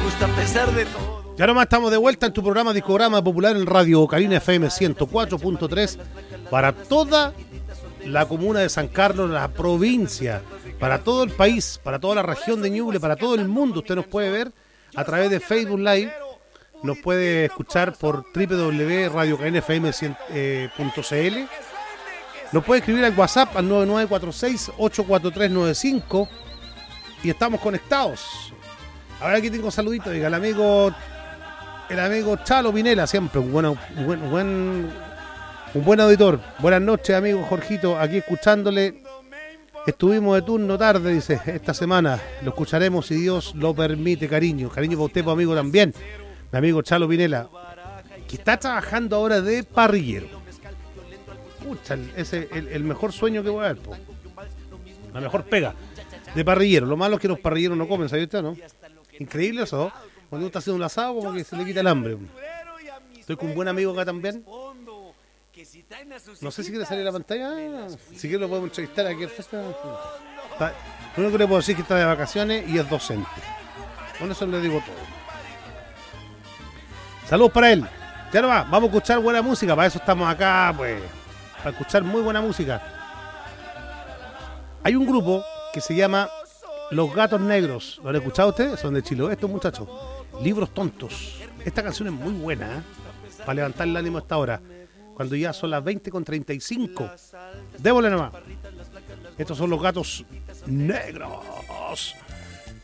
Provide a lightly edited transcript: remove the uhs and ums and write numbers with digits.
gusta a pesar de todo. Ya nomás estamos de vuelta en tu programa Discograma Popular en Radio Ocarina FM 104.3 para toda la comuna de San Carlos, la provincia, para todo el país, para toda la región de Ñuble, para todo el mundo. Usted nos puede ver a través de Facebook Live, nos puede escuchar por www.radioocarinafm.cl, nos puede escribir al WhatsApp al 9946-84395 y estamos conectados. Ahora aquí tengo saluditos, diga el amigo Chalo Pinela, siempre un buen auditor. Buenas noches, amigo Jorgito, aquí escuchándole. Estuvimos de turno tarde, dice, esta semana. Lo escucharemos si Dios lo permite, cariño. Cariño para usted, para amigo también. Mi amigo Chalo Pinela, que está trabajando ahora de parrillero. Pucha, ese es el mejor sueño que voy a ver, po. La mejor pega de parrillero. Lo malo es que los parrilleros no comen, ¿sabe usted, no? Increíble eso, ¿no? Cuando uno está haciendo un asado, como que se le quita el hambre. Estoy con un buen amigo acá también. No sé si quiere salir a la pantalla. Si quiere lo podemos entrevistar aquí. Lo único que le puedo decir es que está de vacaciones y es docente. Con eso le digo todo. Saludos para él. Ya no va, vamos a escuchar buena música. Para eso estamos acá, pues. Para escuchar muy buena música. Hay un grupo que se llama Los Gatos Negros. ¿Lo han escuchado ustedes? Son de Chile. Estos muchachos. Libros Tontos. Esta canción es muy buena, ¿eh? Para levantar el ánimo a esta hora. Cuando ya son las 20:35. Démosle nomás. Estos son Los Gatos Negros.